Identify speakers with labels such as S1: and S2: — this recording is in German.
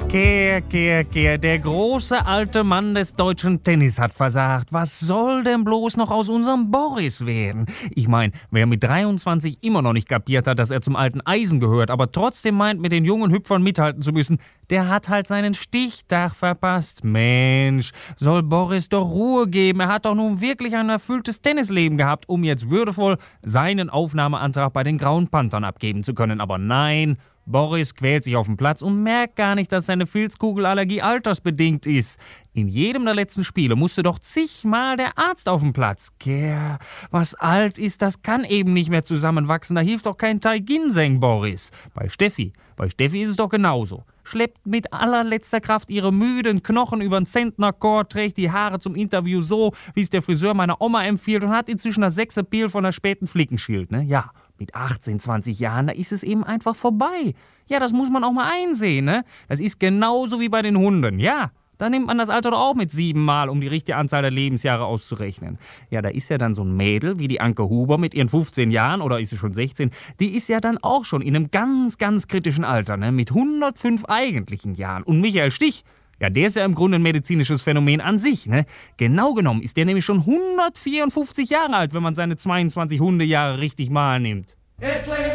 S1: Kehr, der große alte Mann des deutschen Tennis hat versagt. Was soll denn bloß noch aus unserem Boris werden? Ich meine, wer mit 23 immer noch nicht kapiert hat, dass er zum alten Eisen gehört, aber trotzdem meint, mit den jungen Hüpfern mithalten zu müssen, der hat halt seinen Stichtag verpasst. Mensch, soll Boris doch Ruhe geben. Er hat doch nun wirklich ein erfülltes Tennisleben gehabt, um jetzt würdevoll seinen Aufnahmeantrag bei den Grauen Panthern abgeben zu können. Aber nein, Boris quält sich auf dem Platz und merkt gar nicht, dass seine Filzkugelallergie altersbedingt ist. In jedem der letzten Spiele musste doch zigmal der Arzt auf dem Platz. Was alt ist, das kann eben nicht mehr zusammenwachsen. Da hilft doch kein Thai Ginseng, Boris. Bei Steffi ist es doch genauso. Schleppt mit allerletzter Kraft ihre müden Knochen über den Zentnerchord, trägt die Haare zum Interview so, wie es der Friseur meiner Oma empfiehlt und hat inzwischen das 6. Peel von der späten Flickenschild. Ne? Ja, mit 18, 20 Jahren, da ist es eben einfach vorbei. Ja, das muss man auch mal einsehen. Ne? Das ist genauso wie bei den Hunden, ja. Da nimmt man das Alter doch auch mit 7 Mal, um die richtige Anzahl der Lebensjahre auszurechnen. Ja, da ist ja dann so ein Mädel wie die Anke Huber mit ihren 15 Jahren, oder ist sie schon 16, die ist ja dann auch schon in einem ganz, ganz kritischen Alter, ne, mit 105 eigentlichen Jahren. Und Michael Stich, ja, der ist ja im Grunde ein medizinisches Phänomen an sich, ne? Genau genommen ist der nämlich schon 154 Jahre alt, wenn man seine 22 Hundejahre richtig mal nimmt.